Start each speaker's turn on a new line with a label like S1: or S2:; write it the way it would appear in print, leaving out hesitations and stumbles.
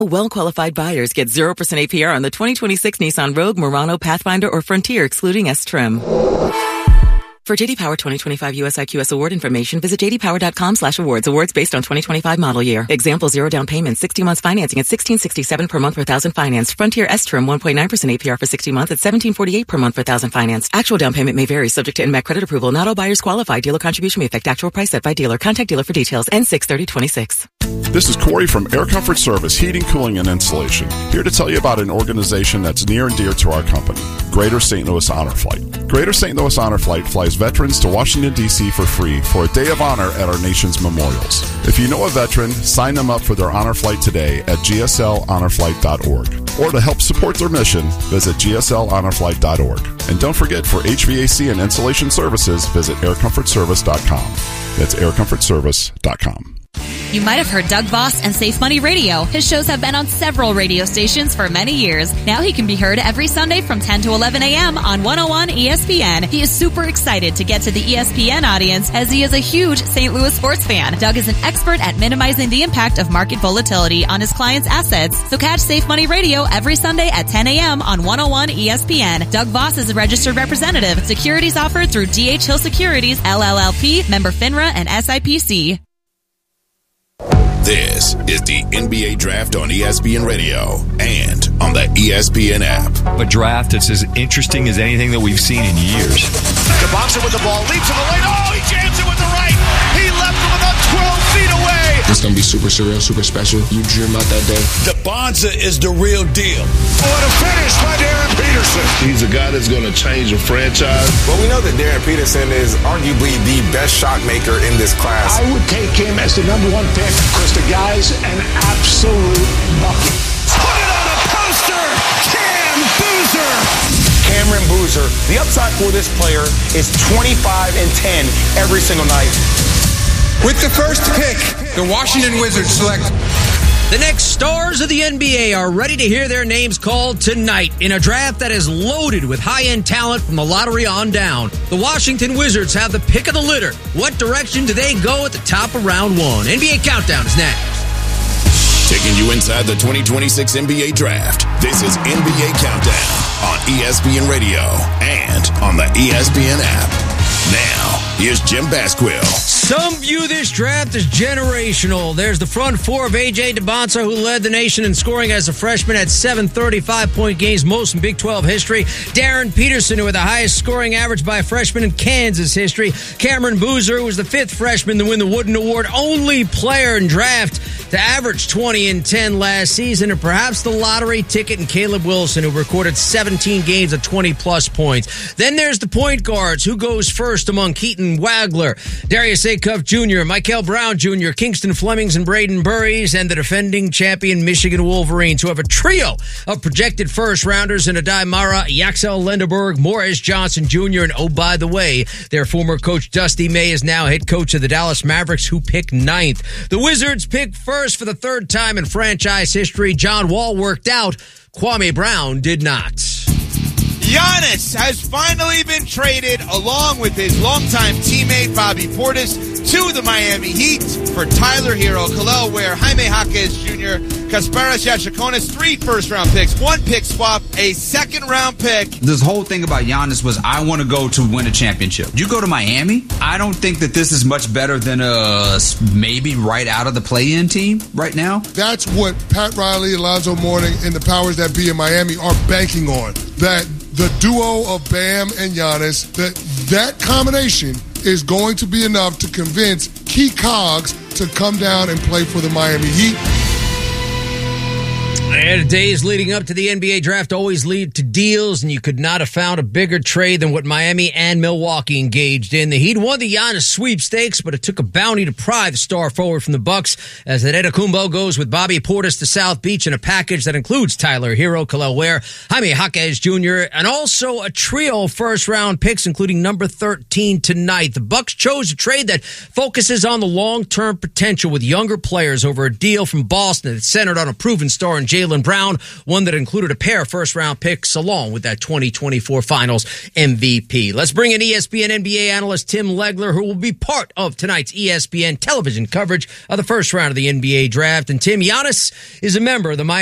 S1: Well-qualified buyers get 0% APR on the 2026 Nissan Rogue, Murano, Pathfinder, or Frontier, excluding S-Trim. For J.D. Power 2025 US IQS award information, visit jdpower.com/awards. Awards based on 2025 model year. Example, 0 down payment, 60 months financing at $1,667 per month per thousand financed. Frontier S-Trim, 1.9% APR for 60 months at $1,748 per month per thousand financed. Actual down payment may vary, subject to NMAC credit approval. Not all buyers qualify. Dealer contribution may affect actual price set by dealer. Contact dealer for details. N6/3026.
S2: This is Corey from Air Comfort Service, Heating, Cooling, and Insulation, here to tell you about an organization that's near and dear to our company, Greater St. Louis Honor Flight. Greater St. Louis Honor Flight flies veterans to Washington, D.C. for free for a day of honor at our nation's memorials. If you know a veteran, sign them up for their honor flight today at gslhonorflight.org. Or to help support their mission, visit gslhonorflight.org. And don't forget, for HVAC and insulation services, visit aircomfortservice.com. That's aircomfortservice.com.
S3: You might have heard Doug Voss and Safe Money Radio. His shows have been on several radio stations for many years. Now he can be heard every Sunday from 10 to 11 a.m. on 101 ESPN. He is super excited to get to the ESPN audience as he is a huge St. Louis sports fan. Doug is an expert at minimizing the impact of market volatility on his clients' assets. So catch Safe Money Radio every Sunday at 10 a.m. on 101 ESPN. Doug Voss is a registered representative. Securities offered through D.H. Hill Securities, LLLP, member FINRA and SIPC.
S4: This is the NBA Draft on ESPN Radio and on the ESPN app.
S5: A draft that's as interesting as anything that we've seen in years.
S6: DeBonza with the ball, leaps to the lane. Oh, he jams it with the right. He left from about 12 feet away.
S7: It's going to be super surreal, super special. You dream about that day.
S6: DeBonza is the real deal. What a finish by Darren Peterson.
S8: He's a guy that's going to change a franchise.
S9: Well, we know that Darren Peterson is arguably the best shot maker in this class.
S10: I would take him as the number one pick because the guy's an absolute bucket.
S6: Put it on a poster. Cam Boozer.
S9: Cameron Boozer. The upside for this player is 25 and 10 every single night.
S11: With the first pick, the Washington Wizards select.
S12: The next stars of the NBA are ready to hear their names called tonight in a draft that is loaded with high-end talent from the lottery on down. The Washington Wizards have the pick of the litter. What direction do they go at the top of round one? NBA Countdown is next.
S4: Taking you inside the 2026 NBA Draft. This is NBA Countdown on ESPN Radio and on the ESPN app. Now, here's Jim Basquill.
S12: Some view this draft as generational. There's the front four of A.J. DeBonza, who led the nation in scoring as a freshman at 735-point games, most in Big 12 history. Darren Peterson, who had the highest scoring average by a freshman in Kansas history. Cameron Boozer, who was the fifth freshman to win the Wooden Award, only player in draft to average 20 and 10 last season, and perhaps the lottery ticket in Caleb Wilson, who recorded 17 games of 20-plus points. Then there's the point guards. Who goes first among Keaton Wagler, Darius Acuff Jr., Michael Brown Jr., Kingston Flemings, and Braden Burries, and the defending champion Michigan Wolverines, who have a trio of projected first-rounders in Adai Mara, Yaxel Lendeberg, Morris Johnson Jr., and oh, by the way, their former coach Dusty May is now head coach of the Dallas Mavericks, who picked ninth. The Wizards pick first for the third time in franchise history. John Wall worked out. Kwame Brown did not.
S13: Giannis has finally been traded along with his longtime teammate Bobby Portis to the Miami Heat for Tyler Hero, Kalel Ware, Jaime Jaquez Jr., Kasparas Yashakonis, 3 first-round picks, 1 pick swap, a second-round pick.
S14: This whole thing about Giannis was, I want to go to win a championship. You go to Miami? I don't think that this is much better than maybe right out of the play-in team right now.
S15: That's what Pat Riley, Alonzo Mourning, and the powers that be in Miami are banking on. That the duo of Bam and Giannis, that combination is going to be enough to convince key cogs to come down and play for the Miami Heat.
S12: And days leading up to the NBA draft always lead to deals, and you could not have found a bigger trade than what Miami and Milwaukee engaged in. The Heat won the Giannis sweepstakes, but it took a bounty to pry the star forward from the Bucks, as Antetokounmpo goes with Bobby Portis to South Beach in a package that includes Tyler Hero, Kalel Ware, Jaime Jaquez Jr., and also a trio of first-round picks, including number 13 tonight. The Bucks chose a trade that focuses on the long-term potential with younger players over a deal from Boston that's centered on a proven star in Jalen Jaylen Brown, one that included a pair of first-round picks along with that 2024 Finals MVP. Let's bring in ESPN NBA analyst Tim Legler, who will be part of tonight's ESPN television coverage of the first round of the NBA draft. And Tim, Giannis is a member of the Miami